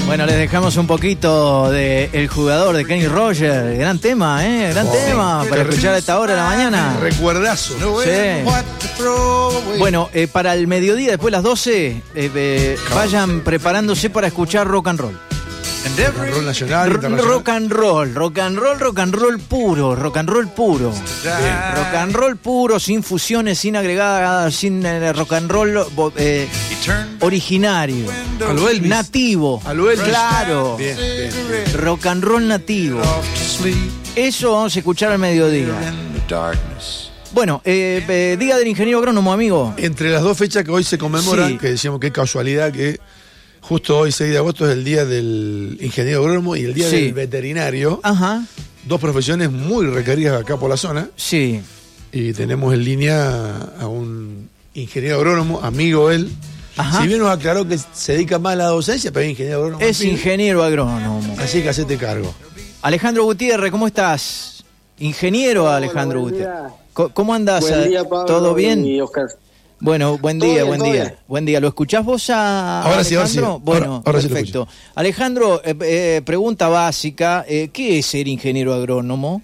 Bueno, les dejamos un poquito de El Jugador de Kenny Rogers. Gran tema, gran tema para escuchar a esta hora de la mañana. Recuerdazo. Sí. Bueno, para el mediodía, después de las 12, vayan preparándose para escuchar rock and roll. Rock and roll nacional, internacional. Rock and roll puro, rock and roll puro. Rock and roll puro, sin fusiones, sin agregadas, sin rock and roll originario. A lo Elvis. Nativo. A lo Elvis. Claro. Bien. Rock and roll nativo. Eso vamos a escuchar al mediodía. Bueno, diga del ingeniero agrónomo, amigo. Entre las dos fechas que hoy se conmemoran, Sí. que decíamos qué casualidad que justo hoy, 6 de agosto, es el día del ingeniero agrónomo y el día Sí. del veterinario. Ajá. Dos profesiones muy requeridas acá por la zona. Sí. Y tenemos en línea a un ingeniero agrónomo, amigo él. Ajá. Si bien nos aclaró que se dedica más a la docencia, pero es ingeniero agrónomo. Es amigo. ingeniero agrónomo. Así que hacete cargo. Alejandro Gutiérrez, ¿cómo estás? Ingeniero Alejandro Buen Gutiérrez. día. ¿Cómo andás? Buen día, Pablo. ¿Todo bien? Y Oscar. Bueno, buen Todo día, bien, buen todo día. bien. Buen día. ¿Lo escuchás vos a Ahora sí, Alejandro? ahora sí. Bueno, Ahora sí lo perfecto. Alejandro, pregunta básica. ¿Qué es ser ingeniero agrónomo?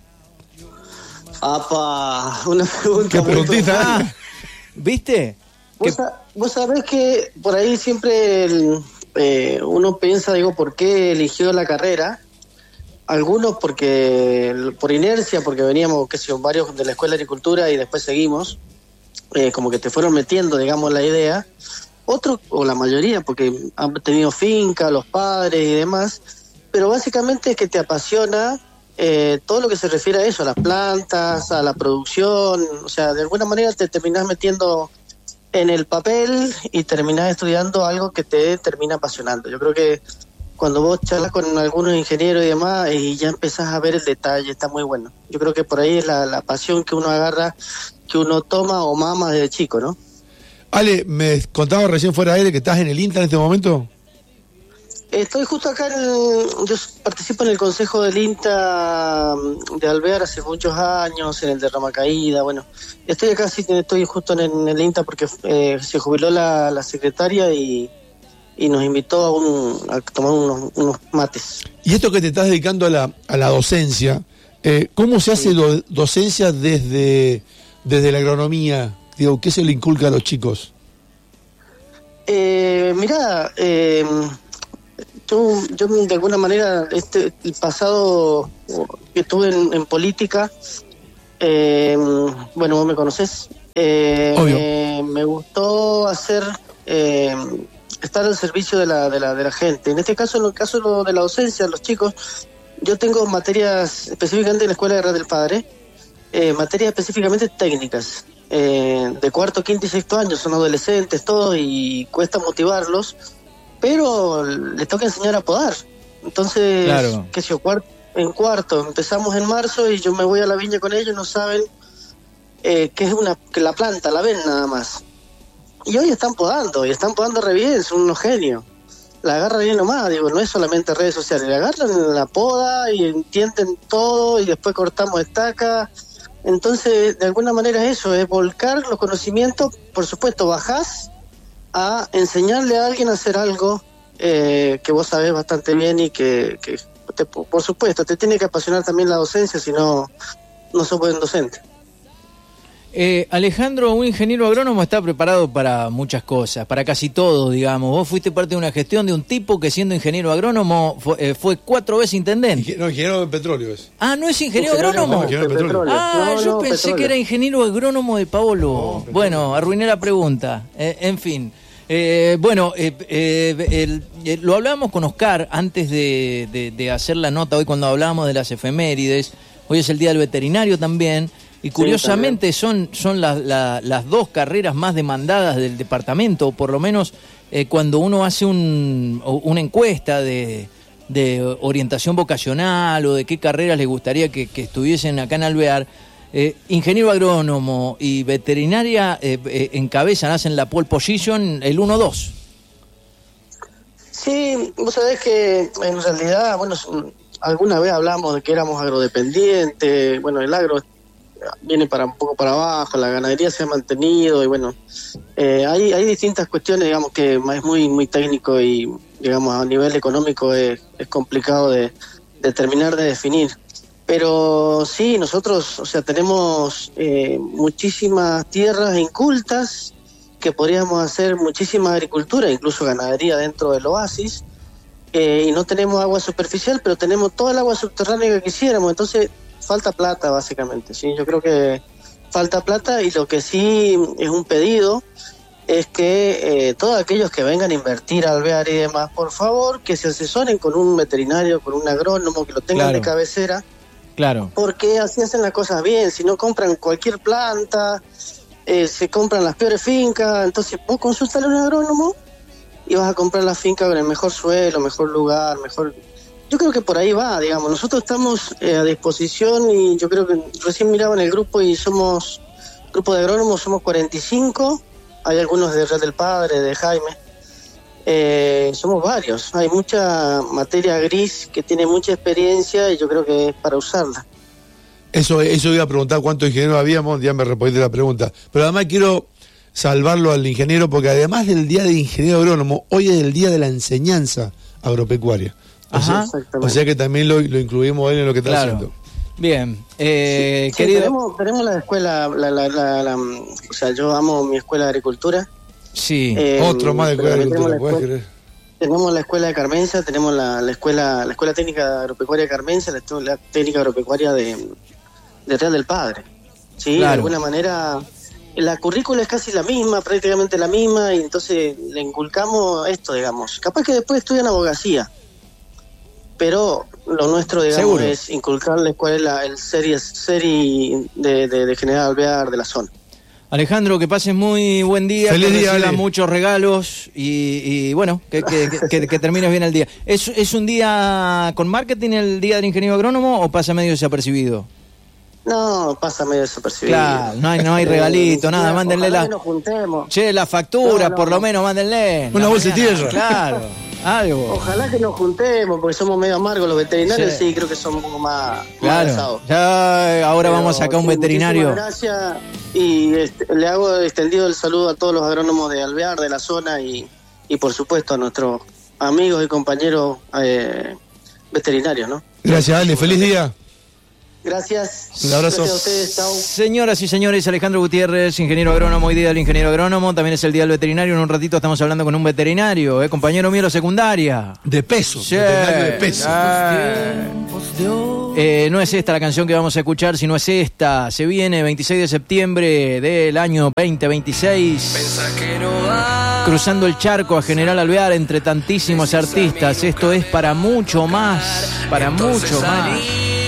Apa, una pregunta. ¿Qué muy preguntita? profunda. ¿Viste? Vos sabés que por ahí siempre uno piensa, ¿por qué eligió la carrera? Algunos por inercia, porque veníamos, varios de la Escuela de Agricultura y después seguimos, como que te fueron metiendo, la idea. Otros, o la mayoría, porque han tenido finca, los padres y demás, pero básicamente es que te apasiona todo lo que se refiere a eso, a las plantas, a la producción, o sea, de alguna manera te terminás metiendo en el papel y terminás estudiando algo que te termina apasionando. Yo creo que cuando vos charlas con algunos ingenieros y demás y ya empezás a ver el detalle, está muy bueno. Yo creo que por ahí es la pasión que uno agarra, que uno toma o mama desde chico, ¿no? Ale, me contaba recién fuera de aire que estás en el INTA en este momento. Estoy justo acá, yo participo en el consejo del INTA de Alvear hace muchos años, en el de Ramacaída, bueno. Estoy acá, sí, estoy justo en el INTA porque se jubiló la secretaria y nos invitó a tomar unos mates. Y esto que te estás dedicando a la docencia, ¿cómo se hace docencia desde la agronomía? Digo, ¿qué se le inculca a los chicos? Mirá, yo de alguna manera, el pasado que tuve en política, bueno, vos me conocés, Obvio. me gustó estar al servicio de la gente. En este caso, en el caso de la docencia, los chicos, yo tengo materias específicamente en la Escuela de Guerra del Padre, materias específicamente técnicas, de cuarto, quinto y sexto año, son adolescentes todos y cuesta motivarlos, pero les toca enseñar a podar. Entonces, Claro. En cuarto, empezamos en marzo y yo me voy a la viña con ellos, no saben qué es que la planta, la ven nada más. Y hoy están podando re bien, son unos genios. La agarran bien nomás, no es solamente redes sociales, la agarran la poda y entienden todo y después cortamos estaca. Entonces, de alguna manera eso, es volcar los conocimientos, por supuesto, bajás a enseñarle a alguien a hacer algo que vos sabés bastante bien y que por supuesto, te tiene que apasionar también la docencia, si no sos buen docente. Alejandro, un ingeniero agrónomo está preparado para muchas cosas, para casi todo, digamos. Vos fuiste parte de una gestión de un tipo que siendo ingeniero agrónomo fue 4 veces intendente. Ingeniero de petróleo es. Ah, ¿no es ingeniero agrónomo? No, ingeniero de petróleo. Ah, yo pensé petróleo. que era ingeniero agrónomo de Paolo. No, petróleo. Bueno, arruiné la pregunta. En fin. Lo hablábamos con Oscar antes de hacer la nota hoy cuando hablábamos de las efemérides. Hoy es el Día del Veterinario también. Y curiosamente son las dos carreras más demandadas del departamento, o por lo menos cuando uno hace una encuesta de orientación vocacional o de qué carreras le gustaría que estuviesen acá en Alvear, ingeniero agrónomo y veterinaria encabezan, hacen la pole position, el 1-2. Sí, vos sabés que en realidad, bueno, alguna vez hablamos de que éramos agrodependientes, bueno, el agro viene para un poco para abajo, la ganadería se ha mantenido y bueno, hay distintas cuestiones, digamos, que es muy muy técnico y digamos a nivel económico es complicado de terminar de definir. Pero sí, nosotros, o sea, tenemos muchísimas tierras incultas que podríamos hacer muchísima agricultura, incluso ganadería dentro del oasis, y no tenemos agua superficial, pero tenemos toda el agua subterránea que quisiéramos, entonces falta plata básicamente, ¿sí? Yo creo que falta plata y lo que sí es un pedido es que todos aquellos que vengan a invertir, a alvear y demás, por favor, que se asesoren con un veterinario, con un agrónomo, que lo tengan de cabecera. Claro. Porque así hacen las cosas bien, si no compran cualquier planta, se compran las peores fincas, entonces vos consultale a un agrónomo y vas a comprar la finca con el mejor suelo, mejor lugar, mejor... Yo creo que por ahí va, digamos, nosotros estamos a disposición y yo creo que recién miraba en el grupo y somos, grupo de agrónomos, somos 45, hay algunos de Real del Padre, de Jaime. Somos varios, hay mucha materia gris que tiene mucha experiencia y yo creo que es para usarla. Eso iba a preguntar cuántos ingenieros habíamos, ya me respondiste la pregunta. Pero además quiero salvarlo al ingeniero porque además del día del ingeniero agrónomo, hoy es el día de la enseñanza agropecuaria. Ajá. O sea que también lo incluimos hoy en lo que está haciendo. Bien, sí, querido... tenemos la escuela, o sea, yo amo mi escuela de agricultura. Sí. Otro más de escuela de agricultura, ¿puedes creer? Tenemos la escuela de Carmenza, tenemos la escuela técnica agropecuaria de Carmenza, la escuela técnica agropecuaria de Real del Padre. Sí, claro. De alguna manera la currícula es casi la misma, prácticamente la misma, y entonces le inculcamos esto, digamos. Capaz que después estudian abogacía, pero lo nuestro, digamos, ¿seguro? Es inculcarles cuál es el serie de General Alvear de la zona. Alejandro, que pases muy buen día, feliz que recibas muchos regalos y bueno, que termines bien el día. ¿Es un día con marketing el día del ingeniero agrónomo o pasa medio desapercibido? No, pasa medio desapercibido. Claro, no hay regalito, nada, mándenle la factura, por lo menos mándenle. Una bolsa de tierra. Claro, algo. Ojalá que nos juntemos, porque somos medio amargos los veterinarios, sí creo que son un poco más claro. Ya ahora vamos a sacar un veterinario. Gracias y le hago extendido el saludo a todos los agrónomos de Alvear, de la zona y por supuesto a nuestros amigos y compañeros veterinarios, ¿no? Gracias, Ale, feliz día. Gracias. Un abrazo. Gracias a ustedes, chao. Señoras y señores, Alejandro Gutiérrez, ingeniero agrónomo, hoy día del ingeniero agrónomo, también es el día del veterinario, en un ratito estamos hablando con un veterinario, compañero mío de la secundaria. De peso, sí, veterinario de peso. No es esta la canción que vamos a escuchar, sino es esta, se viene 26 de septiembre del año 2026, cruzando el charco a General Alvear entre tantísimos artistas, esto es para mucho más, para mucho más.